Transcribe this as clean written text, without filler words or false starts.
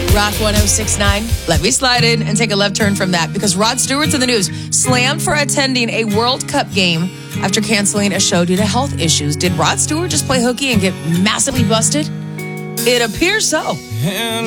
Rock 1069. Let me slide in and take a left turn from that because Rod Stewart's in the news. Slammed for attending a World Cup game after canceling a show due to health issues. Did Rod Stewart just play hooky and get massively busted? It appears so.